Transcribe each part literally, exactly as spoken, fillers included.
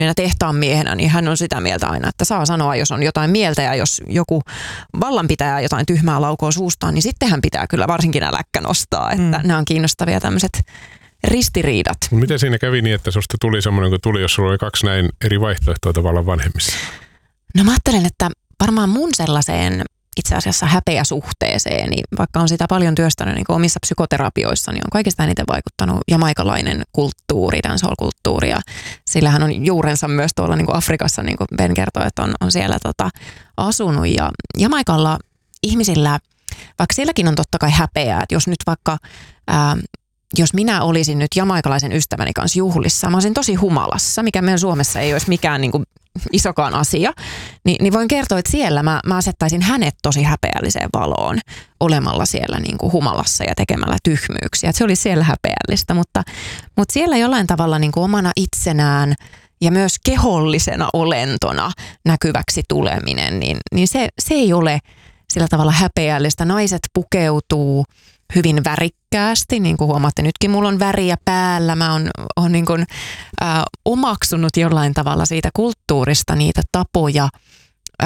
tehtaan miehenä, niin hän on sitä mieltä aina, että saa sanoa, jos on jotain mieltä ja jos joku vallanpitäjä jotain tyhmää laukoo suustaan, niin sittenhän pitää kyllä varsinkin äläkkä nostaa, että mm. nämä on kiinnostavia tämmöiset ristiriidat. Miten siinä kävi niin, että susta tuli semmoinen kuin tuli, jos sulla oli kaksi näin eri vaihtoehtoa tavallaan vanhemmissa? No mä ajattelen, että varmaan mun sellaiseen itse asiassa häpeäsuhteeseen, niin vaikka on sitä paljon työstänyt niin omissa psykoterapioissa, niin on kaikista eniten vaikuttanut jamaikalainen kulttuuri, dancehall-kulttuuri. Ja sillähän on juurensa myös tuolla niin kuin Afrikassa, niin kuin Ben kertoi, että on, on siellä tota, asunut. Ja Jamaikalla ihmisillä, vaikka sielläkin on totta kai häpeää, että jos nyt vaikka... Ää, jos minä olisin nyt jamaikalaisen ystäväni kanssa juhlissa, mä olisin tosi humalassa, mikä meidän Suomessa ei olisi mikään niin kuin isokaan asia, niin, niin voin kertoa, että siellä mä, mä asettaisin hänet tosi häpeälliseen valoon olemalla siellä niin kuin humalassa ja tekemällä tyhmyyksiä. Että se oli siellä häpeällistä, mutta, mutta siellä jollain tavalla niin kuin omana itsenään ja myös kehollisena olentona näkyväksi tuleminen, niin, niin se, se ei ole sillä tavalla häpeällistä. Naiset pukeutuu hyvin värikkäästi, niin kuin huomaatte nytkin, mulla on väriä päällä, mä oon, oon niin kuin, ä, omaksunut jollain tavalla siitä kulttuurista niitä tapoja, ä,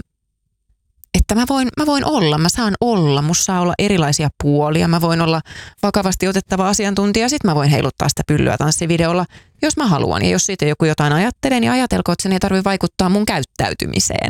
että mä voin, mä voin olla, mä saan olla, musta saa olla erilaisia puolia, mä voin olla vakavasti otettava asiantuntija, sit mä voin heiluttaa sitä pyllyä tanssivideolla, jos mä haluan, ja jos siitä joku jotain ajattelee, niin ajatelko, että sen ei tarvitse vaikuttaa mun käyttäytymiseen.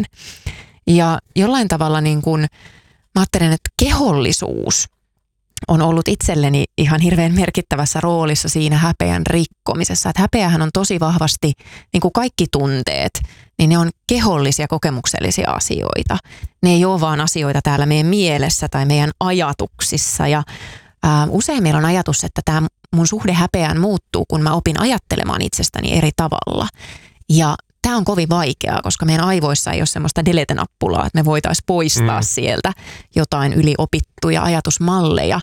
Ja jollain tavalla niin kuin, mä ajattelen, että kehollisuus on ollut itselleni ihan hirveän merkittävässä roolissa siinä häpeän rikkomisessa. Että häpeähän on tosi vahvasti, niin kuin kaikki tunteet, niin ne on kehollisia, kokemuksellisia asioita. Ne ei ole vaan asioita täällä meidän mielessä tai meidän ajatuksissa. Ja ää, usein meillä on ajatus, että tämä mun suhde häpeään muuttuu, kun mä opin ajattelemaan itsestäni eri tavalla. Ja tämä on kovin vaikeaa, koska meidän aivoissa ei ole semmoista delete-nappulaa, että me voitaisiin poistaa mm. sieltä jotain yliopittuja ajatusmalleja.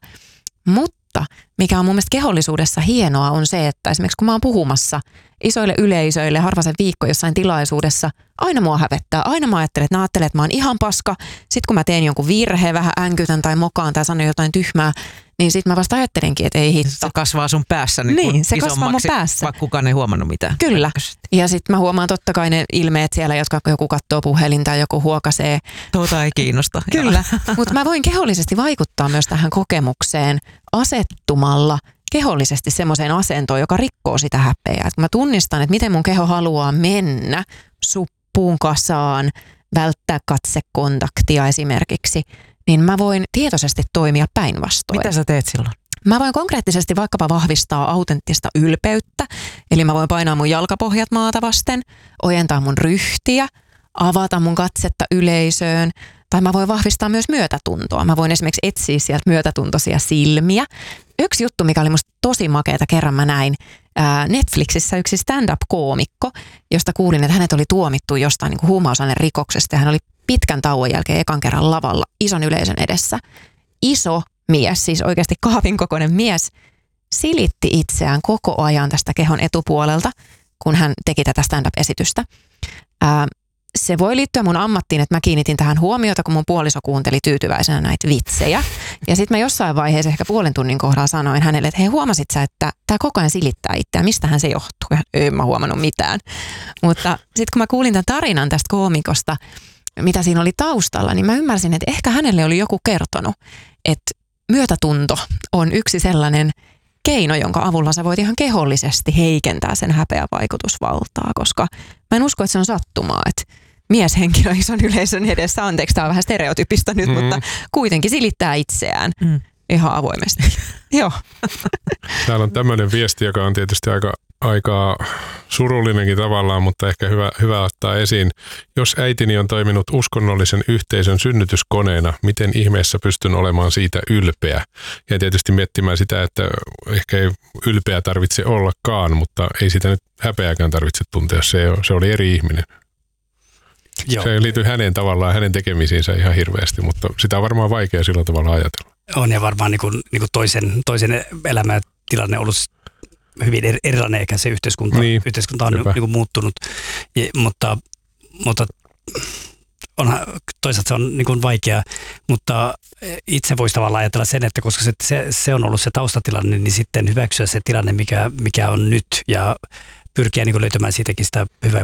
Mutta mikä on mun mielestä kehollisuudessa hienoa on se, että esimerkiksi kun mä oon puhumassa isoille yleisöille harvasen viikko jossain tilaisuudessa, aina mua hävettää. Aina mä ajattelen, että mä ajattelen, että mä oon ihan paska. Sitten kun mä teen jonkun virheen, vähän änkytän tai mokaan tai sanon jotain tyhmää, niin sitten mä vasta ajattelenkin, että ei hitto. Se kasvaa sun päässä niin, niin se kasvaa mun päässä. Vaikka kukaan ei huomannut mitään. Kyllä. Ja sitten mä huomaan totta kai ne ilmeet siellä, jotka joku katsoo puhelinta tai joku huokasee. Tuota ei kiinnosta. Kyllä, mutta mä voin kehollisesti vaikuttaa myös tähän kokemukseen asettumalla kehollisesti semmoiseen asentoon, joka rikkoo sitä häpeää. Et kun mä tunnistan, että miten mun keho haluaa mennä suppuun kasaan, välttää katsekontaktia esimerkiksi, niin mä voin tietoisesti toimia päinvastoin. Mitä sä teet silloin? Mä voin konkreettisesti vaikkapa vahvistaa autenttista ylpeyttä, eli mä voin painaa mun jalkapohjat maata vasten, ojentaa mun ryhtiä, avata mun katsetta yleisöön, tai mä voin vahvistaa myös myötätuntoa. Mä voin esimerkiksi etsiä sieltä myötätuntoisia silmiä. Yksi juttu, mikä oli musta tosi makeata, kerran mä näin ää, Netflixissä yksi stand-up-koomikko, josta kuulin, että hänet oli tuomittu jostain niin kuin huumausainerikoksesta, ja hän oli pitkän tauon jälkeen ekan kerran lavalla ison yleisön edessä. Iso mies, siis oikeasti kaapin kokoinen mies, silitti itseään koko ajan tästä kehon etupuolelta, kun hän teki tätä stand-up-esitystä. Ää, se voi liittyä mun ammattiin, että mä kiinnitin tähän huomiota, kun mun puoliso kuunteli tyytyväisenä näitä vitsejä. Ja sitten mä jossain vaiheessa ehkä puolen tunnin kohdalla sanoin hänelle, että hei, huomasit sä, että tää koko ajan silittää itseään, mistähän se johtuu? Ja en mä huomannut mitään. Mutta sitten kun mä kuulin tämän tarinan tästä koomikosta, mitä siinä oli taustalla, niin mä ymmärsin, että ehkä hänelle oli joku kertonut, että myötätunto on yksi sellainen keino, jonka avulla sä voit ihan kehollisesti heikentää sen häpeän vaikutusvaltaa, koska mä en usko, että se on sattumaa, että mieshenkilö ison yleisön edessä, anteeksi, tämä on vähän stereotypista nyt, mm. mutta kuitenkin silittää itseään mm. ihan avoimesti. Joo. Täällä on tämmöinen viesti, joka on tietysti aika, aika surullinenkin tavallaan, mutta ehkä hyvä, hyvä ottaa esiin. Jos äitini on toiminut uskonnollisen yhteisön synnytyskoneena, miten ihmeessä pystyn olemaan siitä ylpeä? Ja tietysti miettimään sitä, että ehkä ei ylpeä tarvitse ollakaan, mutta ei sitä nyt häpeääkään tarvitse tuntea. Se, se oli eri ihminen. Joo. Se liittyy hänen tavallaan, hänen tekemisiinsä ihan hirveästi, mutta sitä on varmaan vaikea sillä tavalla ajatella. On ja varmaan niin kuin, niin kuin toisen, toisen elämäntilanne on ollut hyvin erilainen, eikä se yhteiskunta, niin, yhteiskunta on niin kuin muuttunut, ja, mutta, mutta onhan, toisaalta se on niin kuin vaikea, mutta itse voisi tavallaan ajatella sen, että koska se, se, se on ollut se taustatilanne, niin sitten hyväksyä se tilanne, mikä, mikä on nyt ja pyrkiä niin kuin löytämään siitäkin sitä hyvää